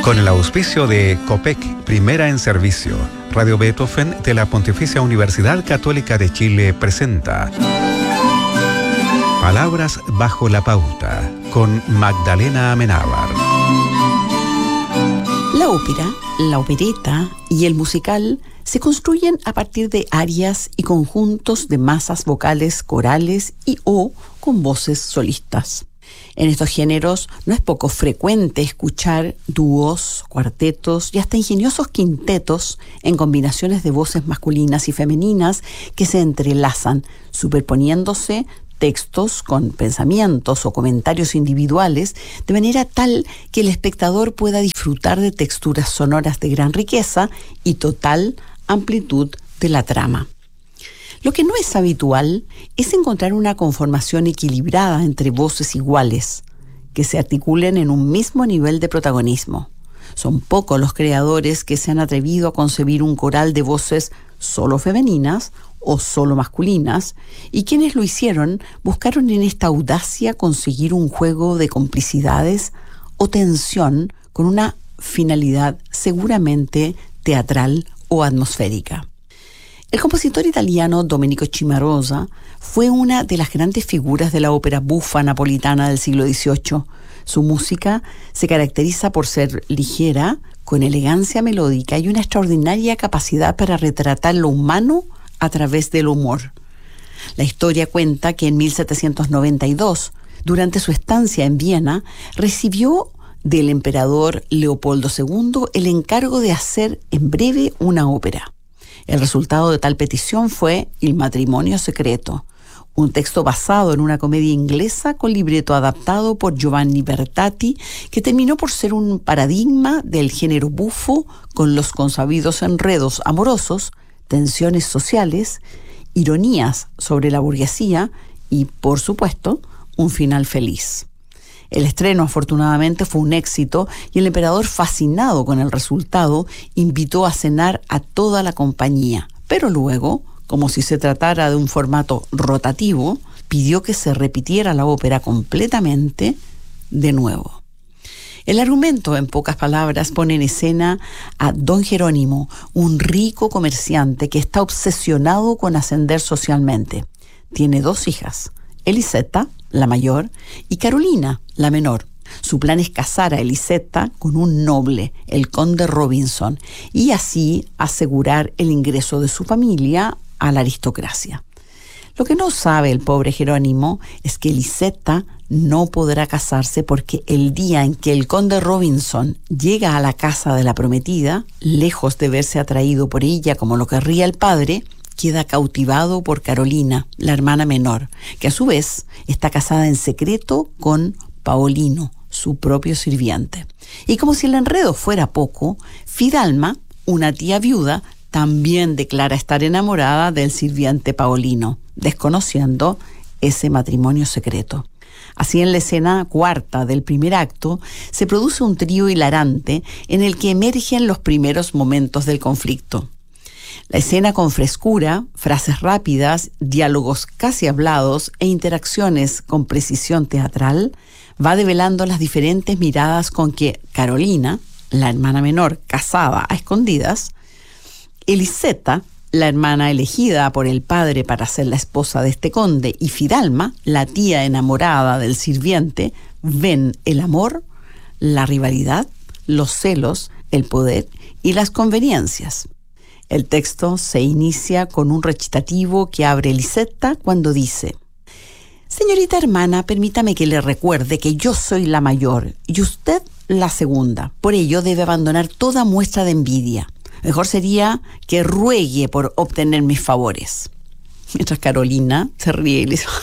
Con el auspicio de COPEC, Primera en Servicio, Radio Beethoven de la Pontificia Universidad Católica de Chile presenta Palabras bajo la pauta, con Magdalena Amenábar. La ópera, la opereta y el musical se construyen a partir de arias y conjuntos de masas vocales corales y o con voces solistas. En estos géneros no es poco frecuente escuchar dúos, cuartetos y hasta ingeniosos quintetos en combinaciones de voces masculinas y femeninas que se entrelazan, superponiéndose textos con pensamientos o comentarios individuales, de manera tal que el espectador pueda disfrutar de texturas sonoras de gran riqueza y total amplitud de la trama. Lo que no es habitual es encontrar una conformación equilibrada entre voces iguales, que se articulen en un mismo nivel de protagonismo. Son pocos los creadores que se han atrevido a concebir un coral de voces solo femeninas o solo masculinas, y quienes lo hicieron buscaron en esta audacia conseguir un juego de complicidades o tensión con una finalidad seguramente teatral o atmosférica. El compositor italiano Domenico Cimarosa fue una de las grandes figuras de la ópera buffa napolitana del siglo XVIII. Su música se caracteriza por ser ligera, con elegancia melódica y una extraordinaria capacidad para retratar lo humano a través del humor. La historia cuenta que en 1792, durante su estancia en Viena, recibió del emperador Leopoldo II el encargo de hacer en breve una ópera. El resultado de tal petición fue El matrimonio secreto, un texto basado en una comedia inglesa con libreto adaptado por Giovanni Bertati, que terminó por ser un paradigma del género bufo, con los consabidos enredos amorosos, tensiones sociales, ironías sobre la burguesía y, por supuesto, un final feliz. El estreno, afortunadamente, fue un éxito y el emperador, fascinado con el resultado, invitó a cenar a toda la compañía. Pero luego, como si se tratara de un formato rotativo, pidió que se repitiera la ópera completamente de nuevo. El argumento, en pocas palabras, pone en escena a Don Jerónimo, un rico comerciante que está obsesionado con ascender socialmente. Tiene 2 hijas, Elisetta, la mayor, y Carolina, la menor. Su plan es casar a Elisetta con un noble, el conde Robinson, y así asegurar el ingreso de su familia a la aristocracia. Lo que no sabe el pobre Jerónimo es que Elisetta no podrá casarse porque el día en que el conde Robinson llega a la casa de la prometida, lejos de verse atraído por ella como lo querría el padre, queda cautivado por Carolina, la hermana menor, que a su vez está casada en secreto con Paolino, su propio sirviente. Y como si el enredo fuera poco, Fidalma, una tía viuda, también declara estar enamorada del sirviente Paolino, desconociendo ese matrimonio secreto. Así, en la escena cuarta del primer acto, se produce un trío hilarante en el que emergen los primeros momentos del conflicto. La escena, con frescura, frases rápidas, diálogos casi hablados e interacciones con precisión teatral, va develando las diferentes miradas con que Carolina, la hermana menor casada a escondidas, Elisetta, la hermana elegida por el padre para ser la esposa de este conde, y Fidalma, la tía enamorada del sirviente, ven el amor, la rivalidad, los celos, el poder y las conveniencias. El texto se inicia con un recitativo que abre Elisetta cuando dice: «Señorita hermana, permítame que le recuerde que yo soy la mayor y usted la segunda. Por ello debe abandonar toda muestra de envidia. Mejor sería que ruegue por obtener mis favores». Mientras Carolina se ríe y le dice: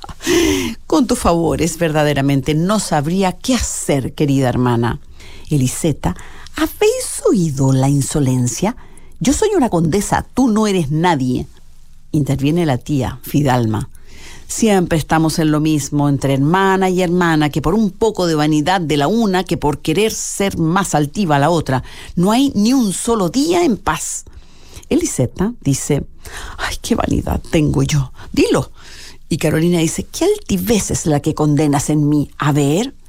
«Con tus favores verdaderamente no sabría qué hacer, querida hermana». Elisetta: «¿Habéis oído la insolencia? Yo soy una condesa, tú no eres nadie». Interviene la tía, Fidalma: «Siempre estamos en lo mismo, entre hermana y hermana, que por un poco de vanidad de la una, que por querer ser más altiva la otra. No hay ni un solo día en paz». Elisetta dice: «Ay, qué vanidad tengo yo. Dilo». Y Carolina dice: «¿Qué altivez es la que condenas en mí? A ver».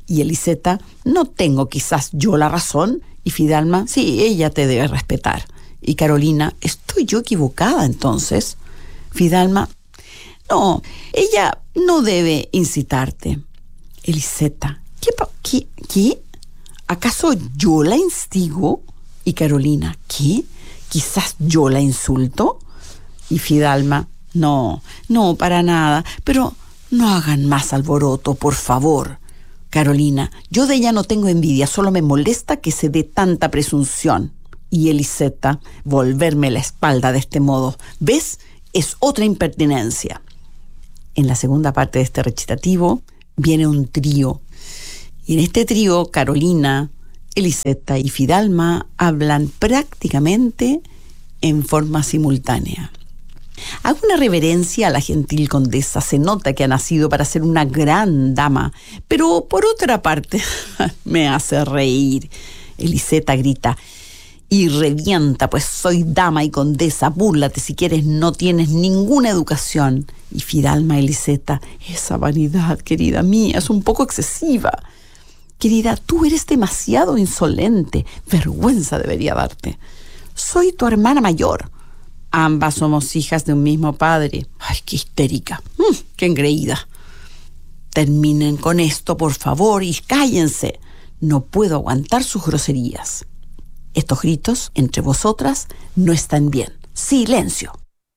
Y Eliseta, no tengo quizás yo la razón. Y Fidalma, sí, ella te debe respetar. Y Carolina, ¿estoy yo equivocada entonces? Fidalma, no, ella no debe incitarte. Eliseta, ¿Qué? ¿Acaso yo la instigo? Y Carolina, ¿qué? ¿Quizás yo la insulto? Y Fidalma, no, para nada, pero no hagan más alboroto, por favor. Carolina, yo de ella no tengo envidia, solo me molesta que se dé tanta presunción. Y Eliseta, volverme la espalda de este modo, ¿ves? Es otra impertinencia. En la segunda parte de este recitativo viene un trío. Y en este trío, Carolina, Eliseta y Fidalma hablan prácticamente en forma simultánea. Hago una reverencia a la gentil condesa. Se nota que ha nacido para ser una gran dama, pero por otra parte me hace reír. Eliseta grita, y revienta, pues soy dama y condesa, búrlate si quieres, no tienes ninguna educación. Y Fidalma, Eliseta, esa vanidad, querida mía, es un poco excesiva. Querida, tú eres demasiado insolente, vergüenza debería darte. Soy tu hermana mayor. Ambas somos hijas de un mismo padre. Ay, qué histérica, qué engreída. Terminen con esto, por favor, y cállense. No puedo aguantar sus groserías. Estos gritos entre vosotras no están bien. ¡Silencio!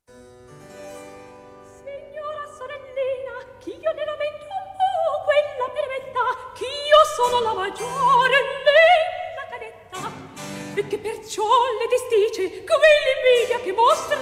Signora sorellina, ch'io ne lamento un po' quella per verità, ch'io sono la maggiore, lei la cadetta, e che perciò le disdice quell'invidia che mostra